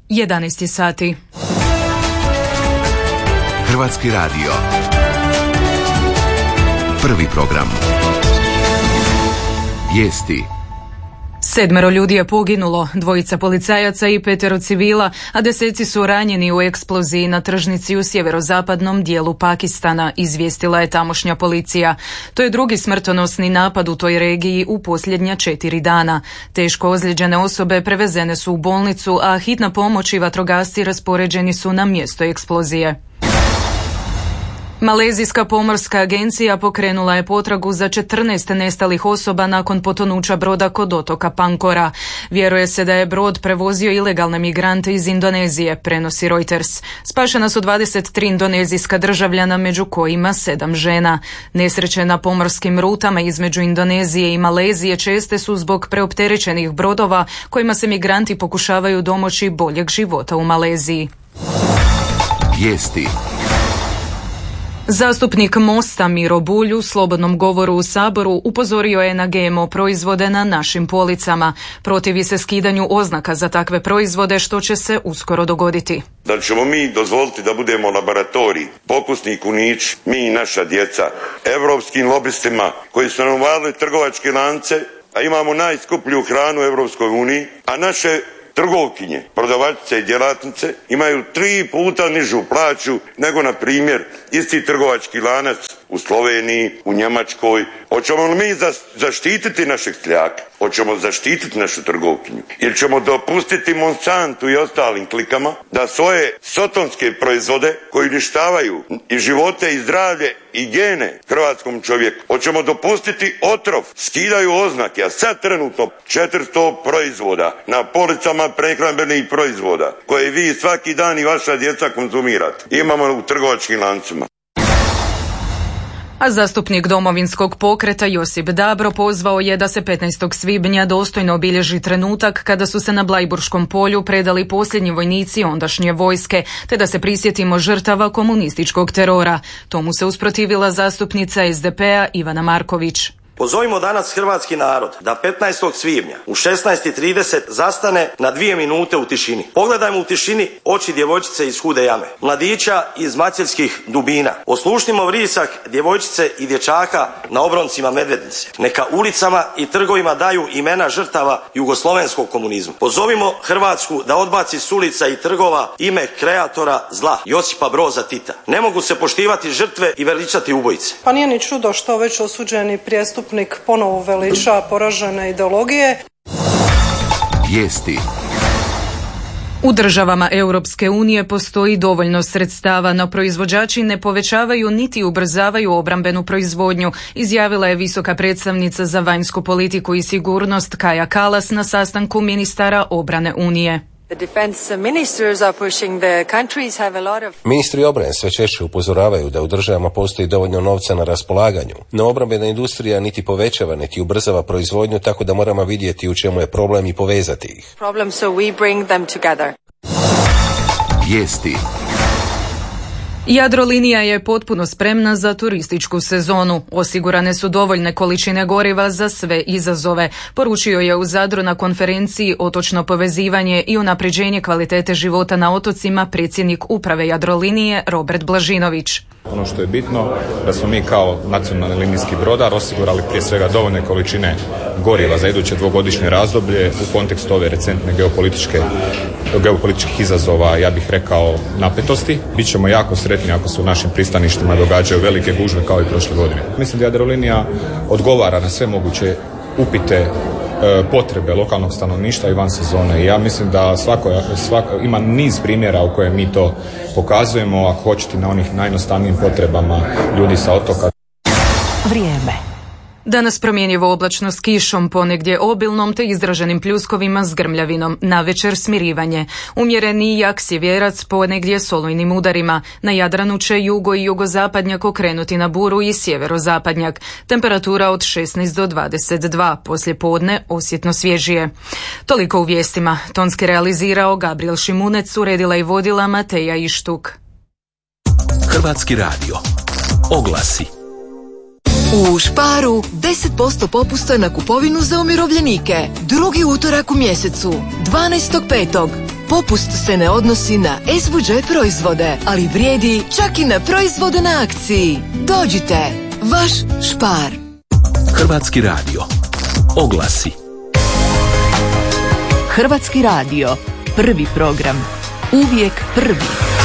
11 sati. Hrvatski radio. Prvi program. Vijesti. 7 ljudi je poginulo, 2 policajaca i 5 civila, a 10 su ranjeni u eksploziji na tržnici u sjeverozapadnom dijelu Pakistana, izvijestila je tamošnja policija. To je drugi smrtonosni napad u toj regiji u posljednja 4 dana. Teško ozlijeđene osobe prevezene su u bolnicu, a hitna pomoć i vatrogasci raspoređeni su na mjesto eksplozije. Malezijska pomorska agencija pokrenula je potragu za 14 nestalih osoba nakon potonuća broda kod otoka Pankora. Vjeruje se da je brod prevozio ilegalne migrante iz Indonezije, prenosi Reuters. Spašena su 23 indonezijska državljana, među kojima 7 žena. Nesreće na pomorskim rutama između Indonezije i Malezije česte su zbog preopterećenih brodova kojima se migranti pokušavaju domoći boljeg života u Maleziji. Vijesti. Zastupnik Mosta Miro Bulj u slobodnom govoru u Saboru upozorio je na GMO proizvode na našim policama. Protivi se skidanju oznaka za takve proizvode, što će se uskoro dogoditi. Da ćemo mi dozvoliti da budemo laboratorij, pokusni kunić, mi i naša djeca, evropskim lobistima koji su nam uvalili trgovačke lance, a imamo najskuplju hranu u Europskoj uniji, a naše trgovkinje, prodavačice i djelatnice imaju 3 puta nižu plaću nego, na primjer, isti trgovački lanac u Sloveniji, u Njemačkoj. Hoćemo li mi zaštititi našeg seljaka? Hoćemo zaštititi našu trgovkinju? Ili ćemo dopustiti Monsantu i ostalim klikama da svoje sotonske proizvode koji uništavaju i živote i zdravlje i gene hrvatskom čovjeku? Hoćemo dopustiti otrov, skidaju oznake, a sad trenutno 400 proizvoda na policama prehrambenih proizvoda koje vi svaki dan i vaša djeca konzumirate. Imamo u trgovačkim lancima. A zastupnik Domovinskog pokreta Josip Dabro pozvao je da se 15. svibnja dostojno obilježi trenutak kada su se na Blajburškom polju predali posljednji vojnici ondašnje vojske, te da se prisjetimo žrtava komunističkog terora. Tomu se usprotivila zastupnica SDP-a Ivana Marković. Pozovimo danas hrvatski narod da 15. svibnja u 16:30 zastane na 2 minute u tišini. Pogledajmo u tišini oči djevojčice iz Hude jame, mladića iz Maceljskih dubina. Oslušnimo vrisak djevojčice i dječaka na obroncima Medvednice. Neka ulicama i trgovima daju imena žrtava jugoslovenskog komunizma. Pozovimo Hrvatsku da odbaci s ulica i trgova ime kreatora zla, Josipa Broza Tita. Ne mogu se poštivati žrtve i veličati ubojice. Pa nije ni čudo što već osuđeni prijestup ponovo veliča poražene ideologije. Vijesti. U državama Europske unije postoji dovoljno sredstava, no proizvođači ne povećavaju niti ubrzavaju obrambenu proizvodnju, izjavila je visoka predstavnica za vanjsku politiku i sigurnost Kaja Kallas na sastanku ministara obrane Unije. Ministri obrane sve češće upozoravaju da u državama postoji dovoljno novca na raspolaganju, no obrambena industrija niti povećava niti ubrzava proizvodnju, tako da moramo vidjeti u čemu je problem i povezati ih. Vijesti. Jadrolinija je potpuno spremna za turističku sezonu. Osigurane su dovoljne količine goriva za sve izazove, poručio je u Zadru na konferenciji Otočno povezivanje i unapređenje kvalitete života na otocima predsjednik uprave Jadrolinije Robert Blažinović. Ono što je bitno da smo mi kao nacionalni linijski brodar osigurali prije svega dovoljne količine goriva za iduće 2-godišnje razdoblje u kontekstu ove recentne geopolitičkih izazova, ja bih rekao napetosti. Bićemo jako sretni ako se u našim pristaništima događaju velike gužve kao i prošle godine. Mislim da Jadrolinija odgovara na sve moguće upite, potrebe lokalnog stanovništva i van sezone. I ja mislim da svako ima niz primjera u kojem mi to pokazujemo, ako hoćete, na onih najjednostavnijim potrebama ljudi sa otoka. Vrijeme. Danas promjenjivo oblačno s kišom, ponegdje obilnom te izraženim pljuskovima s grmljavinom. Navečer smirivanje. Umjereni jak sjeverac, ponegdje s olujnim udarima. Na Jadranu će jugo i jugozapadnjak okrenuti na buru i sjeverozapadnjak. Temperatura od 16 do 22, poslije podne osjetno svježije. Toliko u vijestima. Tonski realizirao Gabriel Šimunec, uredila i vodila Mateja Ištuk. Hrvatski radio. Oglasi. U Sparu 10% popusta na kupovinu za umirovljenike. Drugi utorak u mjesecu, 12.5. Popust se ne odnosi na SVJ proizvode, ali vrijedi čak i na proizvode na akciji. Dođite, vaš Špar. Hrvatski radio. Oglasi. Hrvatski radio. Prvi program. Uvijek prvi.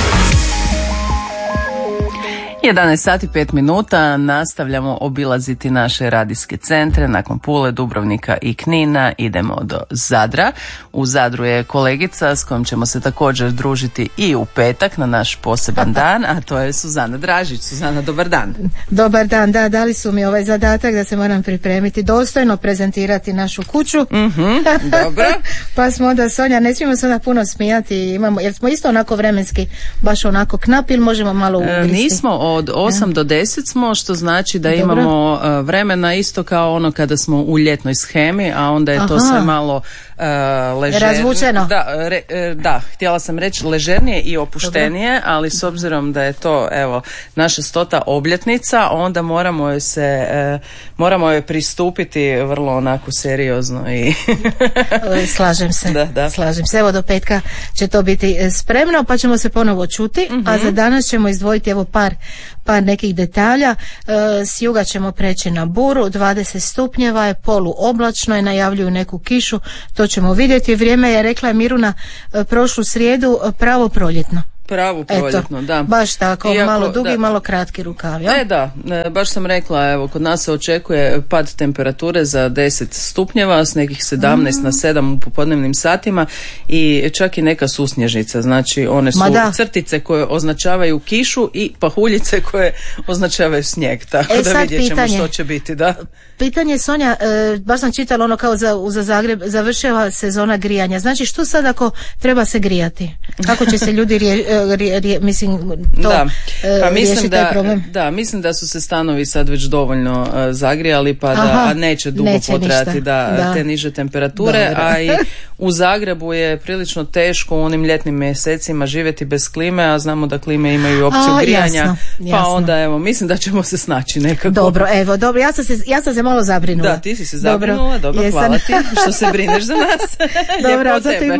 11 sati 5 minuta, nastavljamo obilaziti naše radijske centre. Nakon Pule, Dubrovnika i Knina idemo do Zadra. U Zadru je kolegica s kojom ćemo se također družiti i u petak na naš poseban dan, a to je Suzana Dražić. Suzana, dobar dan. Dobar dan, da, dali su mi ovaj zadatak da se moram pripremiti, dostojno prezentirati našu kuću. Dobro. Pa smo onda, Sonja, ne smijemo se onda puno smijati, jer smo isto onako vremenski, baš onako knap, ili možemo malo ugristi? Nismo, od 8 do 10 smo, što znači da imamo vremena isto kao ono kada smo u ljetnoj shemi, a onda je to sve malo ležernije. Razvučeno. Da, htjela sam reći ležernije i opuštenije, ali s obzirom da je to naša 100. obljetnica, onda moramo joj pristupiti vrlo onako seriozno i slažem se. Da. Slažem se. Evo do petka će to biti spremno, pa ćemo se ponovo čuti, a za danas ćemo izdvojiti par nekih detalja. S juga ćemo preći na buru, 20 stupnjeva je, poluoblačno je, najavljuju neku kišu, to ćemo vidjeti. Vrijeme je, rekla je Miruna prošlu srijedu, pravo proljetno. Pravo proljetno, da. Baš tako, malo dugi, malo kratki rukav, ja? Da, baš sam rekla, kod nas se očekuje pad temperature za 10 stupnjeva, s nekih 17 na 7 u popodnevnim satima i čak i neka susnježnica, znači one su crtice koje označavaju kišu i pahuljice koje označavaju snijeg, tako da vidjet ćemo što će biti, da. Pitanje, Sonja, baš sam čitala ono kao za Zagreb, završava sezona grijanja, znači što sad ako treba se grijati? Kako će se ljudi riješiti taj problem? Da, mislim da su se stanovi sad već dovoljno zagrijali, pa da neće dugo potrajati te niže temperature. Dobre. A i u Zagrebu je prilično teško u onim ljetnim mjesecima živjeti bez klime, a znamo da klime imaju opciju grijanja, jasno. Pa onda mislim da ćemo se se nekako. Dobro, ja sam se malo zabrinula. Da, ti si se zabrinula, dobro, hvala ti što se brineš za nas. Dobro, a zato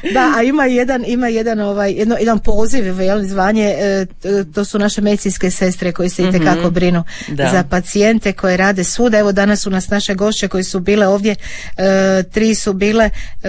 ima jedan poziv, zvanje, to su naše medicinske sestre koje se itekako brinu za pacijente, koje rade svuda. Evo danas su nas naše gošće koji su bile ovdje, 3 su bile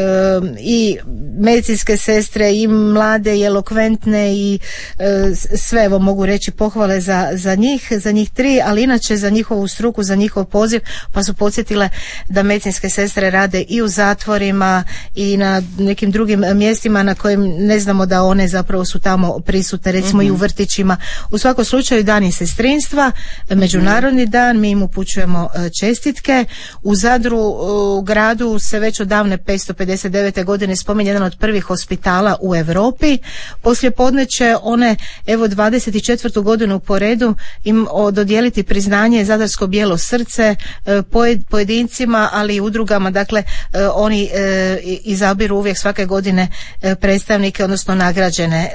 i medicinske sestre i mlade i elokventne i sve, evo mogu reći pohvale za njih 3, ali inače za njihovu struku, za njihov poziv, pa su podsjetile da medicinske sestre rade i u zatvorima i na nekim drugim mjestima na kojim ne znamo da one zapravo su tamo prisutne, recimo i u vrtićima. U svakom slučaju dan je sestrinstva, međunarodni dan, mi im upućujemo čestitke. U Zadru, u gradu, se već od davne 559. godine spominje jedan od prvih hospitala u Europi. Poslijepodne će one, evo 24. godinu po redu, im dodijeliti priznanje Zadarsko bijelo srce, pojedincima, ali i udrugama. Dakle, oni izabiru uvijek svake godine predstavnike, odnosno nagrađene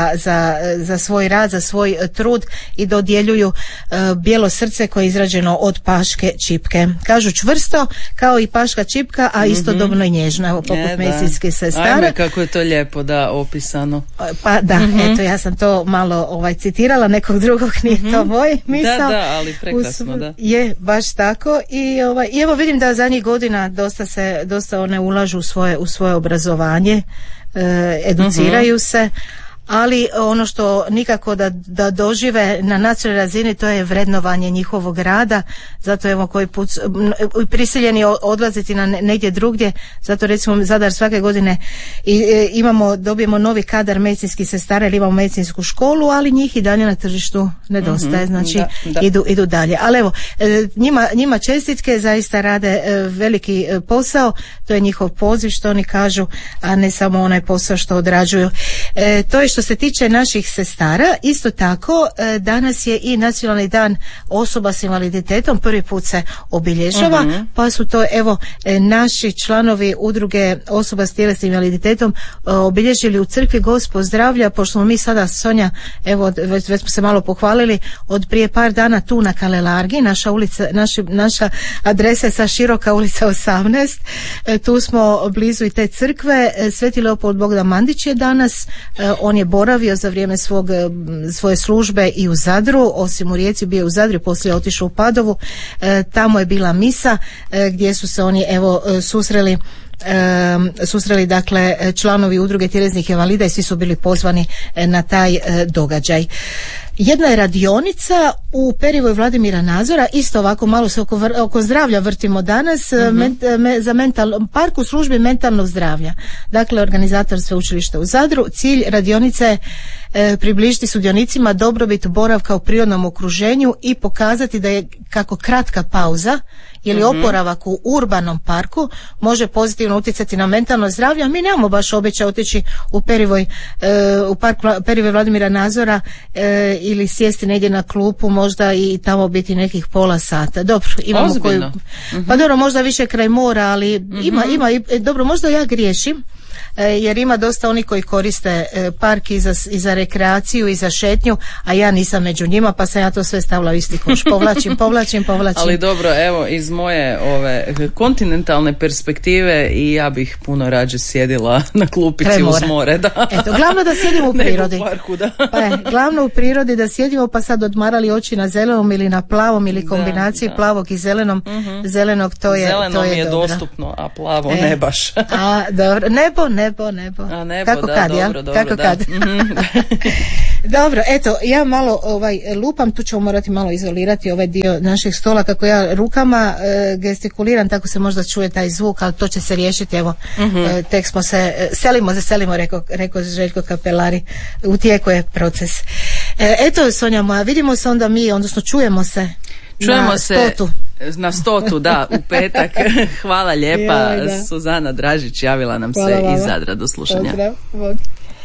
za svoj rad, za svoj trud i dodjeljuju bijelo srce koje je izrađeno od paške čipke. Kažu čvrsto kao i paška čipka, a istodobno i nježno, evo poput medicinskih sestara. Ajme, kako je to lijepo opisano. Pa da, eto, ja sam to malo citirala nekog drugog, nije to moj misao. Da, ali prekrasno, da. Je, baš tako. I evo vidim da zadnjih godina dosta one ulažu u svoje obrazovanje, educiraju se, ali ono što nikako da dožive na nacionalnoj razini, to je vrednovanje njihovog rada. Zato evo koji put prisiljeni odlaziti na negdje drugdje, zato recimo Zadar svake godine dobijemo novi kadar medicinskih sestara ili imamo medicinsku školu, ali njih i dalje na tržištu nedostaje, znači idu dalje. Ali evo, njima čestitke, zaista rade veliki posao, to je njihov poziv što oni kažu, a ne samo onaj posao što odrađuju. To je što se tiče naših sestara. Isto tako danas je i Nacionalni dan osoba s invaliditetom, prvi put se obilježava, pa su to evo naši članovi udruge osoba s tjelesnim invaliditetom obilježili u crkvi Gospod zdravlja, pošto smo mi sada, Sonja, evo već smo se malo pohvalili, od prije par dana tu na Kalelargi, naša adresa je sa Široka ulica 18, tu smo blizu i te crkve. Sveti Leopold Bogdan Mandić je danas, on je boravio za vrijeme svoje službe i u Zadru, osim u Rijeci bio u Zadru, poslije otišao u Padovu, tamo je bila misa gdje su se oni evo susreli dakle članovi udruge tjelesnih invalida i svi su bili pozvani na taj događaj. Jedna je radionica u Perivoj Vladimira Nazora, isto ovako malo se oko zdravlja vrtimo danas, za park u službi mentalnog zdravlja. Dakle, organizator sveučilišta u Zadru. Cilj radionice je približiti sudionicima dobrobit boravka u prirodnom okruženju i pokazati da je kako kratka pauza ili oporavak u urbanom parku može pozitivno utjecati na mentalno zdravlje, a mi nemamo baš običaj otići u park Perivoj Vladimira Nazora ili sjesti negdje na klupu možda i tamo biti nekih pola sata. Dobro, imamo koju, pa dobro, možda više kraj mora, ali ima dobro, možda ja griješim, jer ima dosta oni koji koriste park i za rekreaciju i za šetnju, a ja nisam među njima, pa sam ja to sve stavila u isti koš. Povlačim. Ali dobro, evo, iz moje ove kontinentalne perspektive i ja bih puno rađe sjedila na klupici uz more. Da. Eto, glavno da sjedimo u prirodi. U parku, da. Pa je, glavno u prirodi da sjedimo, pa sad odmarali oči na zelenom ili na plavom ili kombinaciji plavog i zelenog, to je zeleno to je mi je dobro. Dostupno, a plavo ne baš. A dobro, nebo. A nebo, kako da, kad, dobro, ja? Kako kad? Dobro, eto, ja malo lupam, tu ćemo morati malo izolirati ovaj dio našeg stola, kako ja rukama gestikuliram, tako se možda čuje taj zvuk, ali to će se riješiti, evo, tek smo selimo, rekao Željko Kapelari, u tijeku je proces. Eto, Sonja moja, vidimo se onda mi, odnosno čujemo se na 100, da, u petak. Hvala lijepa. Suzana Dražić javila nam se iz Zadra. Do slušanja. Pozdrav.